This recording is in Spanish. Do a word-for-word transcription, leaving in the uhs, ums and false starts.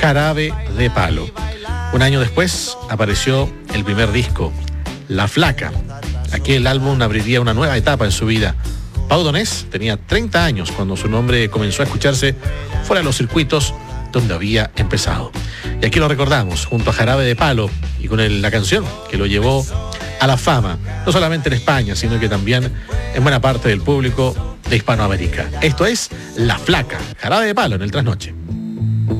Jarabe de Palo. Un año después apareció el primer disco, La Flaca. Aquel álbum abriría una nueva etapa en su vida. Pau Donés tenía treinta años cuando su nombre comenzó a escucharse fuera de los circuitos donde había empezado. Y aquí lo recordamos, junto a Jarabe de Palo y con el, la canción que lo llevó a la fama, no solamente en España, sino que también en buena parte del público de Hispanoamérica. Esto es La Flaca, Jarabe de Palo en el Trasnoche.